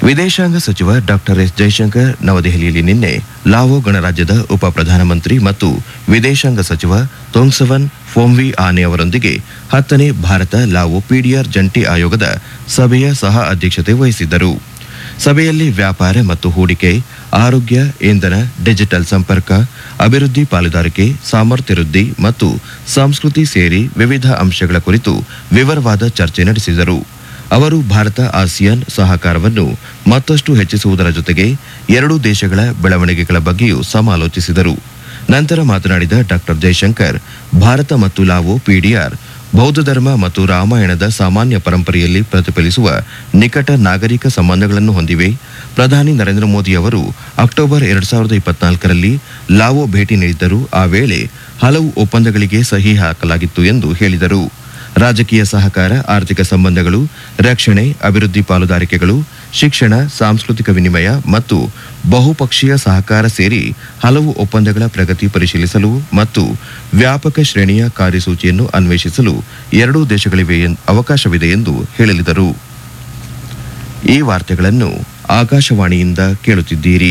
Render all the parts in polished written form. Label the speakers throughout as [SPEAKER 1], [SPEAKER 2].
[SPEAKER 1] ವಿದೇಶಾಂಗ ಸಚಿವ doctor S Jaishankar ನವದೆಹಲಿಯಲ್ಲಿ ನಿನ್ನೆ ಲಾವೋ ಗಣರಾಜ್ಯದ ಉಪ ಪ್ರಧಾನಮಂತ್ರಿ ಮತ್ತು ವಿದೇಶಾಂಗ ಸಚಿವ ತೊಂಗ್ಸವನ್ ಫೋಮ್ವಿ ಆನೆ ಅವರೊಂದಿಗೆ 10ನೇ ಭಾರತ ಲಾವೋ ಪಿಡಿಆರ್ ಜಂಟಿ ಆಯೋಗದ ಸಭೆಯ ಸಹ ಅಧ್ಯಕ್ಷತೆ ವಹಿಸಿದ್ದರು. ಸಭೆಯಲ್ಲಿ ವ್ಯಾಪಾರ ಮತ್ತು ಹೂಡಿಕೆ, ಆರೋಗ್ಯ, ಇಂಧನ, ಡಿಜಿಟಲ್ ಸಂಪರ್ಕ, ಅಭಿವೃದ್ಧಿ ಪಾಲುದಾರಿಕೆ, ಸಾಮರ್ಥ್ಯ ವೃದ್ಧಿ ಮತ್ತು ಸಂಸ್ಕೃತಿ ಸೇರಿ ವಿವಿಧ ಅಂಶಗಳ ಕುರಿತು ವಿವರವಾದ ಚರ್ಚೆ ನಡೆಸಿದರು. ಅವರು ಭಾರತ ಆಸಿಯಾನ್ ಸಹಕಾರವನ್ನು ಮತ್ತಷ್ಟು ಹೆಚ್ಚಿಸುವುದರ ಜೊತೆಗೆ ಎರಡೂ ದೇಶಗಳ ಬೆಳವಣಿಗೆಗಳ ಬಗ್ಗೆಯೂ ಸಮಾಲೋಚಿಸಿದರು. ನಂತರ ಮಾತನಾಡಿದ ಡಾಕ್ಟರ್ ಜೈಶಂಕರ್, ಭಾರತ ಮತ್ತು ಲಾವೋ ಪಿಡಿಆರ್ ಬೌದ್ಧ ಧರ್ಮ ಮತ್ತು ರಾಮಾಯಣದ ಸಾಮಾನ್ಯ ಪರಂಪರೆಯಲ್ಲಿ ಪ್ರತಿಫಲಿಸುವ ನಿಕಟ ನಾಗರಿಕ ಸಂಬಂಧಗಳನ್ನು ಹೊಂದಿವೆ. ಪ್ರಧಾನಿ ನರೇಂದ್ರ ಮೋದಿ ಅವರು ಅಕ್ಟೋಬರ್ 2024ರಲ್ಲಿ ಲಾವೋ ಭೇಟಿ ನೀಡಿದ್ದರು. ಆ ವೇಳೆ ಹಲವು ಒಪ್ಪಂದಗಳಿಗೆ ಸಹಿ ಹಾಕಲಾಗಿತ್ತು ಎಂದು ಹೇಳಿದರು. ರಾಜಕೀಯ ಸಹಕಾರ, ಆರ್ಥಿಕ ಸಂಬಂಧಗಳು, ರಕ್ಷಣೆ, ಅಭಿವೃದ್ಧಿ ಪಾಲುದಾರಿಕೆಗಳು, ಶಿಕ್ಷಣ, ಸಾಂಸ್ಕೃತಿಕ ವಿನಿಮಯ ಮತ್ತು ಬಹುಪಕ್ಷೀಯ ಸಹಕಾರ ಸೇರಿ ಹಲವು ಒಪ್ಪಂದಗಳ ಪ್ರಗತಿ ಪರಿಶೀಲಿಸಲು ಮತ್ತು ವ್ಯಾಪಕ ಶ್ರೇಣಿಯ ಕಾರ್ಯಸೂಚಿಯನ್ನು ಅನ್ವೇಷಿಸಲು ಎರಡೂ ದೇಶಗಳಿವೆ ಅವಕಾಶವಿದೆ ಎಂದು ಹೇಳಿದರು. ಈ ವಾರ್ತೆಗಳನ್ನು ಆಕಾಶವಾಣಿಯಿಂದ ಕೇಳುತ್ತಿದ್ದೀರಿ.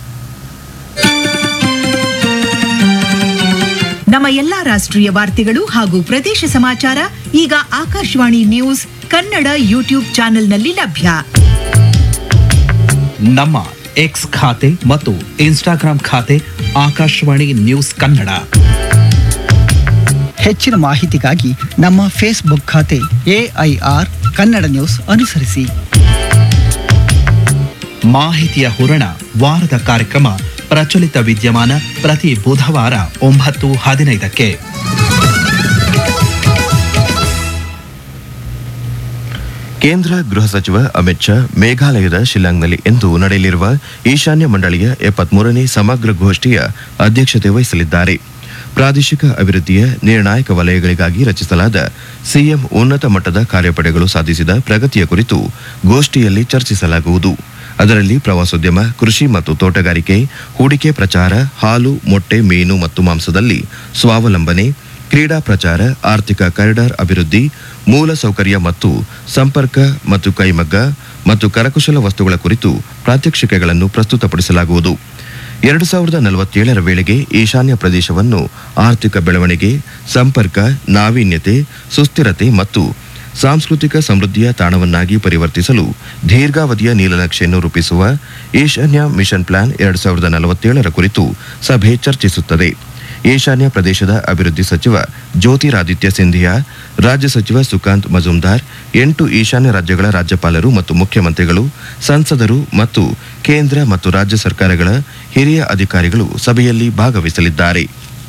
[SPEAKER 2] ನಮ್ಮ ಎಲ್ಲಾ ರಾಷ್ಟ್ರೀಯ ವಾರ್ತೆಗಳು ಹಾಗೂ ಪ್ರದೇಶ ಸಮಾಚಾರ ಈಗ ಆಕಾಶವಾಣಿ ನ್ಯೂಸ್ ಕನ್ನಡ ಯೂಟ್ಯೂಬ್ ಚಾನೆಲ್ನಲ್ಲಿ ಲಭ್ಯ.
[SPEAKER 3] ನಮ್ಮ ಎಕ್ಸ್ ಖಾತೆ ಮತ್ತು ಇನ್ಸ್ಟಾಗ್ರಾಂ ಖಾತೆ ಆಕಾಶವಾಣಿ ನ್ಯೂಸ್ ಕನ್ನಡ.
[SPEAKER 4] ಹೆಚ್ಚಿನ ಮಾಹಿತಿಗಾಗಿ ನಮ್ಮ ಫೇಸ್ಬುಕ್ ಖಾತೆ AIR ಕನ್ನಡ ನ್ಯೂಸ್ ಅನುಸರಿಸಿ.
[SPEAKER 3] ಮಾಹಿತಿಯ ಹೂರಣ ವಾರದ ಕಾರ್ಯಕ್ರಮ ಪ್ರಚಲಿತ ವಿದ್ಯಮಾನ ಪ್ರತಿ ಬುಧವಾರ 9:15ಕ್ಕೆ.
[SPEAKER 1] ಕೇಂದ್ರ ಗೃಹ ಸಚಿವ ಅಮಿತ್ ಶಾ ಮೇಘಾಲಯದ ಶಿಲ್ಲಾಂಗ್ನಲ್ಲಿ ಇಂದು ನಡೆಯಲಿರುವ ಈಶಾನ್ಯ ಮಂಡಳಿಯ 73ನೇ ಸಮಗ್ರ ಗೋಷ್ಠಿಯ ಅಧ್ಯಕ್ಷತೆ ವಹಿಸಲಿದ್ದಾರೆ. ಪ್ರಾದೇಶಿಕ ಅಭಿವೃದ್ಧಿಯ ನಿರ್ಣಾಯಕ ವಲಯಗಳಿಗಾಗಿ ರಚಿಸಲಾದ ಸಿಎಂ ಉನ್ನತ ಮಟ್ಟದ ಕಾರ್ಯಪಡೆಗಳು ಸಾಧಿಸಿದ ಪ್ರಗತಿಯ ಕುರಿತು ಗೋಷ್ಠಿಯಲ್ಲಿ ಚರ್ಚಿಸಲಾಗುವುದು. ಅದರಲ್ಲಿ ಪ್ರವಾಸೋದ್ಯಮ, ಕೃಷಿ ಮತ್ತು ತೋಟಗಾರಿಕೆ, ಹೂಡಿಕೆ ಪ್ರಚಾರ, ಹಾಲು, ಮೊಟ್ಟೆ, ಮೀನು ಮತ್ತು ಮಾಂಸದಲ್ಲಿ ಸ್ವಾವಲಂಬನೆ, ಕ್ರೀಡಾ ಪ್ರಚಾರ, ಆರ್ಥಿಕ ಕಾರಿಡಾರ್ ಅಭಿವೃದ್ಧಿ, ಮೂಲ ಸೌಕರ್ಯ ಮತ್ತು ಸಂಪರ್ಕ ಮತ್ತು ಕೈಮಗ್ಗ ಮತ್ತು ಕರಕುಶಲ ವಸ್ತುಗಳ ಕುರಿತು ಪ್ರಾತ್ಯಕ್ಷಿಕೆಗಳನ್ನು ಪ್ರಸ್ತುತಪಡಿಸಲಾಗುವುದು. 2047ರ ವೇಳೆಗೆ ಈಶಾನ್ಯ ಪ್ರದೇಶವನ್ನು ಆರ್ಥಿಕ ಬೆಳವಣಿಗೆ, ಸಂಪರ್ಕ, ನಾವೀನ್ಯತೆ, ಸುಸ್ಥಿರತೆ ಮತ್ತು ಸಾಂಸ್ಕೃತಿಕ ಸಮೃದ್ಧಿಯ ತಾಣವನ್ನಾಗಿ ಪರಿವರ್ತಿಸಲು ದೀರ್ಘಾವಧಿಯ ನೀಲನಕ್ಷೆಯನ್ನು ರೂಪಿಸುವ ಈಶಾನ್ಯ ಮಿಷನ್ ಪ್ಲಾನ್ 2047ರ ಕುರಿತು ಸಭೆ ಚರ್ಚಿಸುತ್ತದೆ. ಈಶಾನ್ಯ ಪ್ರದೇಶದ ಅಭಿವೃದ್ಧಿ ಸಚಿವ ಜ್ಯೋತಿರಾದಿತ್ಯ ಸಿಂಧಿಯಾ, ರಾಜ್ಯ ಸಚಿವ ಸುಕಾಂತ್ ಮಜುಮ್ದಾರ್, 8 ಈಶಾನ್ಯ ರಾಜ್ಯಗಳ ರಾಜ್ಯಪಾಲರು ಮತ್ತು ಮುಖ್ಯಮಂತ್ರಿಗಳು, ಸಂಸದರು ಮತ್ತು ಕೇಂದ್ರ ಮತ್ತು ರಾಜ್ಯ ಸರ್ಕಾರಗಳ ಹಿರಿಯ ಅಧಿಕಾರಿಗಳು ಸಭೆಯಲ್ಲಿ ಭಾಗವಹಿಸಲಿದ್ದಾರೆ.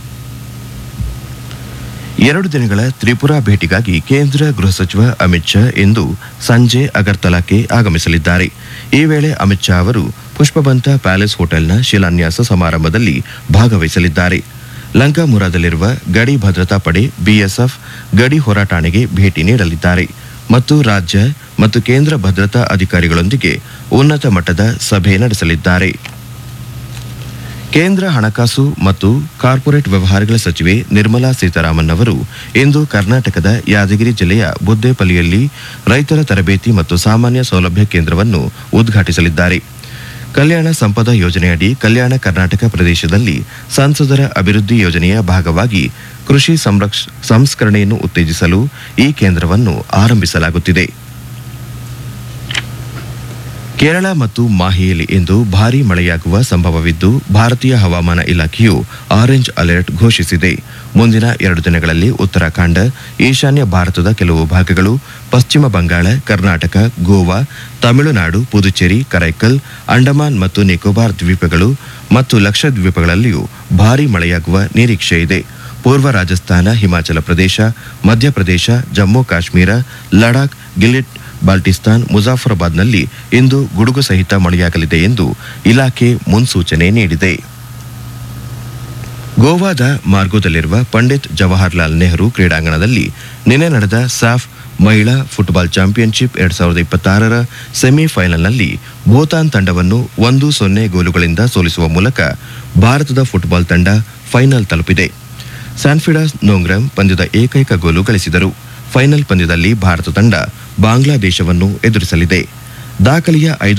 [SPEAKER 1] 2 ದಿನಗಳ ತ್ರಿಪುರಾ ಭೇಟಿಗಾಗಿ ಕೇಂದ್ರ ಗೃಹ ಸಚಿವ ಅಮಿತ್ ಶಾ ಇಂದು ಸಂಜೆ ಅಗರ್ತಲಾಕ್ಕೆ ಆಗಮಿಸಲಿದ್ದಾರೆ. ಈ ವೇಳೆ ಅಮಿತ್ ಶಾ ಅವರು ಪುಷ್ಪಬಂತ ಪ್ಯಾಲೇಸ್ ಹೋಟೆಲ್ನ ಶಿಲಾನ್ಯಾಸ ಸಮಾರಂಭದಲ್ಲಿ ಭಾಗವಹಿಸಲಿದ್ದಾರೆ. ಲಂಕಾಮುರಾದಲ್ಲಿರುವ ಗಡಿ ಭದ್ರತಾ ಪಡೆ BSF ಗಡಿ ಹೋರಾಟಾಣೆಗೆ ಭೇಟಿ ನೀಡಲಿದ್ದಾರೆ ಮತ್ತು ರಾಜ್ಯ ಮತ್ತು ಕೇಂದ್ರ ಭದ್ರತಾ ಅಧಿಕಾರಿಗಳೊಂದಿಗೆ ಉನ್ನತ ಮಟ್ಟದ ಸಭೆ ನಡೆಸಲಿದ್ದಾರೆ. ಕೇಂದ್ರ ಹಣಕಾಸು ಮತ್ತು ಕಾರ್ಪೊರೇಟ್ ವ್ಯವಹಾರಗಳ ಸಚಿವೆ ನಿರ್ಮಲಾ ಸೀತಾರಾಮನ್ ಅವರು ಇಂದು ಕರ್ನಾಟಕದ ಯಾದಗಿರಿ ಜಿಲ್ಲೆಯ ಬುದ್ದೇಪಲ್ಲಿಯಲ್ಲಿ ರೈತರ ತರಬೇತಿ ಮತ್ತು ಸಾಮಾನ್ಯ ಸೌಲಭ್ಯ ಕೇಂದ್ರವನ್ನು ಉದ್ಘಾಟಿಸಲಿದ್ದಾರೆ. ಕಲ್ಯಾಣ ಸಂಪದ ಯೋಜನೆಯಡಿ ಕಲ್ಯಾಣ ಕರ್ನಾಟಕ ಪ್ರದೇಶದಲ್ಲಿ ಸಂಸದರ ಅಭಿವೃದ್ಧಿ ಯೋಜನೆಯ ಭಾಗವಾಗಿ ಕೃಷಿ ಸಂಸ್ಕರಣೆಯನ್ನು ಉತ್ತೇಜಿಸಲು ಈ ಕೇಂದ್ರವನ್ನು ಆರಂಭಿಸಲಾಗುತ್ತಿದೆ. ಕೇರಳ ಮತ್ತು ಮಾಹೆಯಲ್ಲಿ ಇಂದು ಭಾರೀ ಮಳೆಯಾಗುವ ಸಂಭವವಿದ್ದು, ಭಾರತೀಯ ಹವಾಮಾನ ಇಲಾಖೆಯು ಆರೆಂಜ್ ಅಲರ್ಟ್ ಘೋಷಿಸಿದೆ. ಮುಂದಿನ 2 ದಿನಗಳಲ್ಲಿ ಉತ್ತರಾಖಂಡ, ಈಶಾನ್ಯ ಭಾರತದ ಕೆಲವು ಭಾಗಗಳು, ಪಶ್ಚಿಮ ಬಂಗಾಳ, ಕರ್ನಾಟಕ, ಗೋವಾ, ತಮಿಳುನಾಡು, ಪುದುಚೇರಿ, ಕರೈಕಲ್, ಅಂಡಮಾನ್ ಮತ್ತು ನಿಕೋಬಾರ್ ದ್ವೀಪಗಳು ಮತ್ತು ಲಕ್ಷದ್ವೀಪಗಳಲ್ಲಿಯೂ ಭಾರೀ ಮಳೆಯಾಗುವ ನಿರೀಕ್ಷೆ ಇದೆ. ಪೂರ್ವ ರಾಜಸ್ಥಾನ, ಹಿಮಾಚಲ ಪ್ರದೇಶ, ಮಧ್ಯಪ್ರದೇಶ, ಜಮ್ಮು ಕಾಶ್ಮೀರ, ಲಡಾಖ್, ಗಿಲಿಟ್ ಬಾಲ್ಟಿಸ್ತಾನ್, ಮುಜಾಫರಾಬಾದ್ನಲ್ಲಿ ಇಂದು ಗುಡುಗು ಸಹಿತ ಮಳೆಯಾಗಲಿದೆ ಎಂದು ಇಲಾಖೆ ಮುನ್ಸೂಚನೆ ನೀಡಿದೆ. ಗೋವಾದ ಮಾರ್ಗೋದಲ್ಲಿರುವ ಪಂಡಿತ್ ಜವಾಹರ್ಲಾಲ್ ನೆಹರು ಕ್ರೀಡಾಂಗಣದಲ್ಲಿ ನಿನ್ನೆ ನಡೆದ ಸಾಫ್ ಮಹಿಳಾ ಫುಟ್ಬಾಲ್ ಚಾಂಪಿಯನ್ಶಿಪ್ 2026ರ ಸೆಮಿಫೈನಲ್ನಲ್ಲಿ ಭೂತಾನ್ ತಂಡವನ್ನು 1-0 ಗೋಲುಗಳಿಂದ ಸೋಲಿಸುವ ಮೂಲಕ ಭಾರತದ ಫುಟ್ಬಾಲ್ ತಂಡ ಫೈನಲ್ ತಲುಪಿದೆ. ಸ್ಯಾನ್ಫಿಡಾಸ್ ನೋಂಗ್ರಮ್ ಪಂದ್ಯದ ಏಕೈಕ ಗೋಲು ಗಳಿಸಿದರು. ಫೈನಲ್ ಪಂದ್ಯದಲ್ಲಿ ಭಾರತ ತಂಡ ಬಾಂಗ್ಲಾದೇಶವನ್ನು ಎದುರಿಸಲಿದೆ. ದಾಖಲೆಯ 5